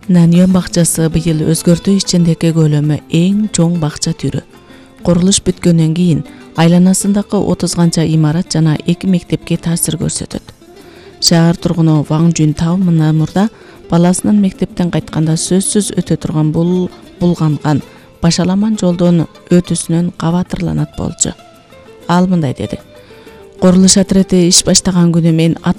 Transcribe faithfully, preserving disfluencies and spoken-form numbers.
Наньон бакчасы быйыл өзгөртүү ичиндеги көлөмү эң чоң бакча түрү. Курулуш бүткөндөн кийин айланасындагы отуз канча имарат жана эки мектепке таасир көрсөтөт. Шаар тургуну Ваң Жунтао мына мурда баласынын мектептен кайтканда сөзсүз өтө турган бул булганган башаламан жолдон өтүүсүнөн кабатырланат болчу. Ал мындай деди: Курулуш отрети иш баштаган күнү мен